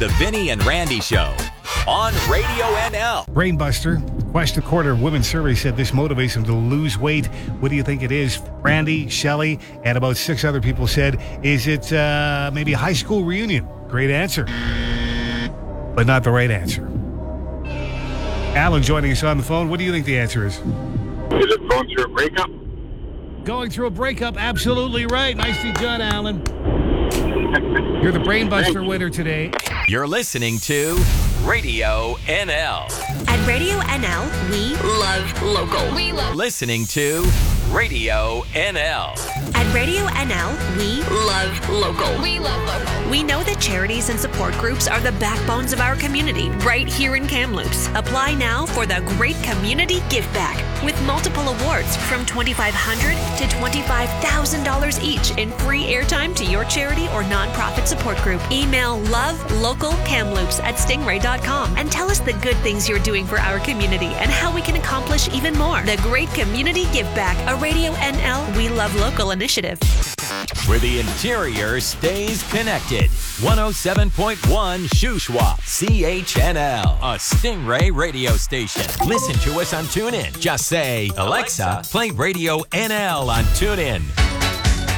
The Vinny and Randy Show on Radio NL. Brainbuster, Quest a Quarter Women's Survey said this motivates them to lose weight. What do you think it is? Randy, Shelley, and about 6 other people said, is it maybe a high school reunion? Great answer, but not the right answer. Alan joining us on the phone. What do you think the answer is? Is it going through a breakup? Going through a breakup, absolutely right. Nicely done, Alan. You're the Brainbuster winner today. You're listening to Radio NL. At Radio NL, we love local. We love Listening to Radio NL. At Radio NL, we love local. We love local. We know that charities and support groups are the backbones of our community right here in Kamloops. Apply now for the Great Community Give Back with multiple awards from $2,500 to $25,000 each in free airtime to your charity or nonprofit support group. Email lovelocalkamloops@stingray.com and tell us the good things you're doing for our community and how we can accomplish even more. The Great Community Give Back, a Radio NL We Love Local initiative. Where the interior stays connected. 107.1 Shuswap, CHNL, a Stingray radio station. Listen to us on TuneIn. Just say, Alexa, play Radio NL on TuneIn.